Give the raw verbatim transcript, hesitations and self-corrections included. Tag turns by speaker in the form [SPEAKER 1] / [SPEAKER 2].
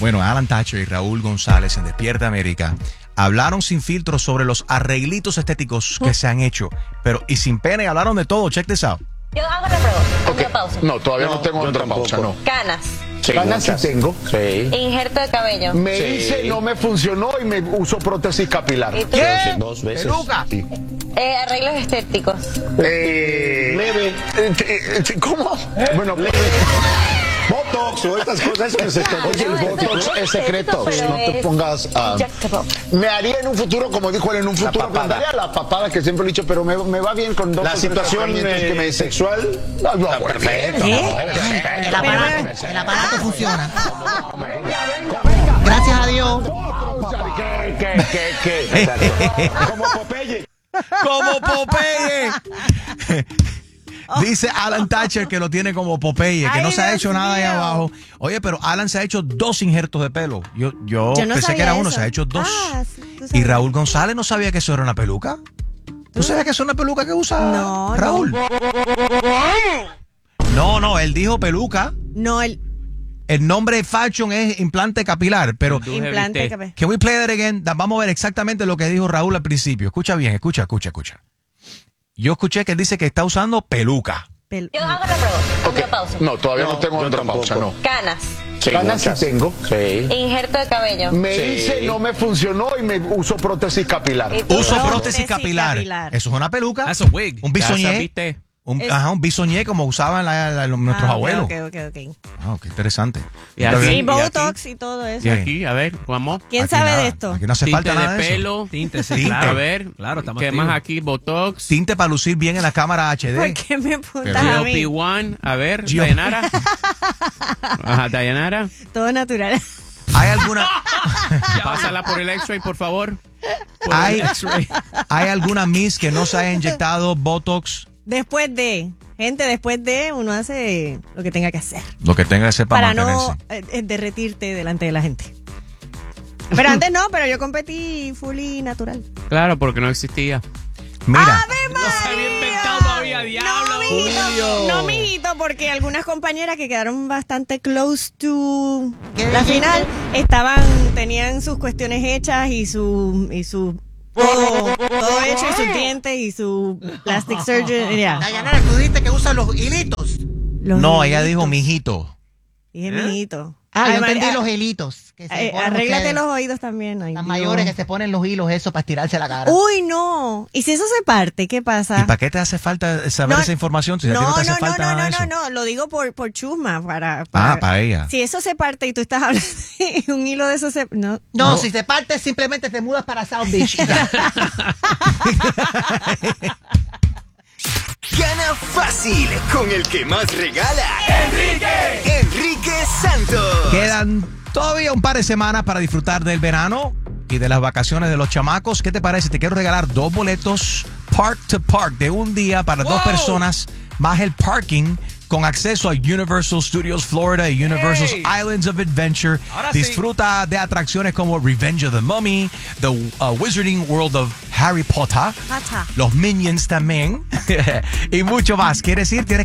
[SPEAKER 1] Bueno, Alan Thatcher y Raúl González en Despierta América hablaron sin filtro sobre los arreglitos estéticos que se han hecho, pero y sin pena y hablaron de todo. Check this out.
[SPEAKER 2] Yo hago la pregunta.
[SPEAKER 3] Okay.
[SPEAKER 2] Una pausa.
[SPEAKER 3] No, todavía no,
[SPEAKER 4] No,
[SPEAKER 3] tengo
[SPEAKER 4] yo
[SPEAKER 3] otra
[SPEAKER 4] tampoco.
[SPEAKER 3] pausa, no.
[SPEAKER 2] Canas.
[SPEAKER 3] Sí, Canas sí tengo.
[SPEAKER 4] Sí.
[SPEAKER 2] Injerto de cabello.
[SPEAKER 3] Me
[SPEAKER 4] Sí.
[SPEAKER 3] hice, no me funcionó y me uso prótesis capilar.
[SPEAKER 2] ¿Y tú?
[SPEAKER 4] ¿Qué? Dos veces.
[SPEAKER 1] Peluca.
[SPEAKER 4] Sí.
[SPEAKER 2] Eh, arreglos estéticos.
[SPEAKER 3] Eh,
[SPEAKER 4] Leve.
[SPEAKER 3] eh, eh, eh, ¿Cómo? Bueno,
[SPEAKER 4] Botox o estas cosas que se tocan.
[SPEAKER 3] oye, el Botox es secreto.
[SPEAKER 2] Pero
[SPEAKER 3] No te
[SPEAKER 2] es
[SPEAKER 3] pongas a...
[SPEAKER 2] injectable.
[SPEAKER 3] Me haría en un futuro, como dijo él, en un
[SPEAKER 4] La
[SPEAKER 3] futuro,
[SPEAKER 4] papada.
[SPEAKER 3] me daría la papada que siempre he dicho, pero me, me va bien con dos
[SPEAKER 4] La
[SPEAKER 3] o tres
[SPEAKER 4] situación
[SPEAKER 3] tratamientos
[SPEAKER 4] eh,
[SPEAKER 3] que me dice.
[SPEAKER 4] sexual.
[SPEAKER 3] No, no,
[SPEAKER 4] Está
[SPEAKER 3] bueno,
[SPEAKER 4] perfecto.
[SPEAKER 5] ¿Eh? El aparato, el aparato funciona. Gracias a Dios.
[SPEAKER 3] ¿Qué, qué, qué, qué? Exacto.
[SPEAKER 4] Como Popeye.
[SPEAKER 1] Como Popeye. Dice Alan Thatcher que lo tiene como Popeye, que
[SPEAKER 6] Ay,
[SPEAKER 1] no se ha
[SPEAKER 6] Dios
[SPEAKER 1] hecho nada ahí
[SPEAKER 6] mío.
[SPEAKER 1] abajo. Oye, pero Alan se ha hecho dos injertos de pelo. Yo, yo,
[SPEAKER 6] Yo no
[SPEAKER 1] pensé
[SPEAKER 6] sabía
[SPEAKER 1] que era uno,
[SPEAKER 6] eso.
[SPEAKER 1] se ha hecho dos.
[SPEAKER 6] Ah, sí, tú
[SPEAKER 1] Y
[SPEAKER 6] sabías.
[SPEAKER 1] Raúl González no sabía que eso era una peluca. ¿Tú sabías que eso es una peluca que usa
[SPEAKER 6] No,
[SPEAKER 1] Raúl? No, no, él dijo peluca.
[SPEAKER 6] No, el
[SPEAKER 1] El nombre fashion es implante capilar, pero
[SPEAKER 6] implante de cabello.
[SPEAKER 1] can we play that again? Da- Vamos a ver exactamente lo que dijo Raúl al principio. Escucha bien, escucha, escucha, escucha. Yo escuché que él dice que está usando peluca.
[SPEAKER 6] Pel-
[SPEAKER 2] Yo hago la pregunta. Una pausa.
[SPEAKER 3] No, todavía no,
[SPEAKER 4] No,
[SPEAKER 3] tengo
[SPEAKER 4] yo
[SPEAKER 3] otra
[SPEAKER 4] tampoco.
[SPEAKER 3] pausa, no.
[SPEAKER 2] Canas.
[SPEAKER 4] Sí,
[SPEAKER 3] Canas sí
[SPEAKER 4] muchas.
[SPEAKER 3] tengo.
[SPEAKER 4] Sí.
[SPEAKER 2] Injerto de cabello.
[SPEAKER 3] Me
[SPEAKER 4] Sí.
[SPEAKER 3] hice, no me funcionó y me uso prótesis capilar.
[SPEAKER 2] ¿Y tú?
[SPEAKER 1] Uso
[SPEAKER 6] Prótesis
[SPEAKER 1] prótesis capilar.
[SPEAKER 6] capilar.
[SPEAKER 1] Eso es una peluca.
[SPEAKER 7] That's a wig.
[SPEAKER 1] Un
[SPEAKER 7] That's a-
[SPEAKER 1] bisoñé.
[SPEAKER 7] ¿viste?
[SPEAKER 1] Un,
[SPEAKER 6] Es-
[SPEAKER 1] ajá, un bisoñé como usaban la- la- los- nuestros
[SPEAKER 6] Ah, ok,
[SPEAKER 1] abuelos.
[SPEAKER 6] ok, ok, ok.
[SPEAKER 1] Ah, qué interesante.
[SPEAKER 7] Y
[SPEAKER 1] Está
[SPEAKER 7] así-
[SPEAKER 1] bien.
[SPEAKER 6] Y
[SPEAKER 7] ¿Y
[SPEAKER 6] Botox y todo eso.
[SPEAKER 7] Y aquí, a ver, vamos.
[SPEAKER 6] ¿Quién
[SPEAKER 1] Aquí
[SPEAKER 6] sabe
[SPEAKER 1] nada,
[SPEAKER 6] de esto?
[SPEAKER 1] Aquí no hace
[SPEAKER 7] Tinte
[SPEAKER 1] falta nada
[SPEAKER 7] de
[SPEAKER 1] de eso.
[SPEAKER 7] pelo.
[SPEAKER 8] Tinte, sí,
[SPEAKER 1] Tinte.
[SPEAKER 8] claro.
[SPEAKER 7] A ver,
[SPEAKER 8] Claro, estamos
[SPEAKER 7] ¿qué
[SPEAKER 8] activos.
[SPEAKER 7] más aquí? Botox.
[SPEAKER 1] Tinte para lucir bien en la cámara H D.
[SPEAKER 6] ¿Por qué me apuntas
[SPEAKER 1] Pero-
[SPEAKER 6] a
[SPEAKER 7] G O P
[SPEAKER 6] mí?
[SPEAKER 7] uno. A ver,
[SPEAKER 1] G O P.
[SPEAKER 7] Dayanara. Ajá, Dayanara.
[SPEAKER 6] Todo natural.
[SPEAKER 1] ¿Hay alguna,
[SPEAKER 7] Pásala por el X-ray, por favor. Por
[SPEAKER 1] hay,
[SPEAKER 7] el X-ray.
[SPEAKER 1] hay alguna Miss que no se haya inyectado Botox?
[SPEAKER 6] Después de, gente, después de, uno hace lo que tenga que hacer.
[SPEAKER 1] Lo que tenga que ser para,
[SPEAKER 6] Para
[SPEAKER 1] mantenerse.
[SPEAKER 6] no eh, eh, derretirte delante de la gente. Pero antes no, pero yo competí fully natural.
[SPEAKER 7] Claro, porque no existía.
[SPEAKER 1] Mira,
[SPEAKER 6] ¡Ave
[SPEAKER 7] No se había
[SPEAKER 6] María!
[SPEAKER 7] inventado todavía, diablo.
[SPEAKER 6] No, mijito,
[SPEAKER 7] Julio.
[SPEAKER 6] no, mijito, porque algunas compañeras que quedaron bastante close to
[SPEAKER 5] ¿Qué
[SPEAKER 6] la
[SPEAKER 5] dijiste?
[SPEAKER 6] final estaban, tenían sus cuestiones hechas y su, y su todo, todo hecho y sus dientes y su plastic surgery. ya.
[SPEAKER 5] Dayanara, tú dijiste que usan los hilitos.
[SPEAKER 6] Los
[SPEAKER 1] no, ella
[SPEAKER 6] hilitos.
[SPEAKER 1] dijo mijito.
[SPEAKER 6] Dije mijito.
[SPEAKER 5] Ah, yo
[SPEAKER 6] Además,
[SPEAKER 5] entendí
[SPEAKER 6] ah,
[SPEAKER 5] los hilitos. Que se
[SPEAKER 6] eh,
[SPEAKER 5] ponen
[SPEAKER 6] arréglate
[SPEAKER 5] ustedes,
[SPEAKER 6] los oídos también. Ay,
[SPEAKER 5] las
[SPEAKER 6] Dios.
[SPEAKER 5] mayores que se ponen los hilos, eso, para estirarse la cara.
[SPEAKER 6] Uy, no. ¿Y si eso se parte? ¿Qué pasa?
[SPEAKER 1] ¿Y para qué te hace falta saber
[SPEAKER 6] No,
[SPEAKER 1] esa información si a ti
[SPEAKER 6] no,
[SPEAKER 1] no te hace
[SPEAKER 6] no,
[SPEAKER 1] falta
[SPEAKER 6] no,
[SPEAKER 1] nada
[SPEAKER 6] no,
[SPEAKER 1] de
[SPEAKER 6] no,
[SPEAKER 1] eso?
[SPEAKER 6] no, lo digo por, por chusma, para,
[SPEAKER 1] Ah, para ella.
[SPEAKER 6] Si eso se parte y tú estás hablando y un hilo de eso se... No,
[SPEAKER 5] No, si se parte, simplemente te mudas para South Beach. y ya.
[SPEAKER 9] Gana fácil con el que más regala. ¡Enrique! Enrique Santos.
[SPEAKER 1] Quedan todavía un par de semanas para disfrutar del verano y de las vacaciones de los chamacos. ¿Qué te parece? Te quiero regalar dos boletos park to park de un día para dos personas, más el parking con acceso a Universal Studios Florida y Universal
[SPEAKER 8] Hey.
[SPEAKER 1] Islands of Adventure.
[SPEAKER 8] Ahora sí.
[SPEAKER 1] Disfruta de atracciones como Revenge of the Mummy, The uh, Wizarding World of Harry Potter,
[SPEAKER 6] Potter.
[SPEAKER 1] los Minions también y mucho más. ¿Quieres ir? Tienes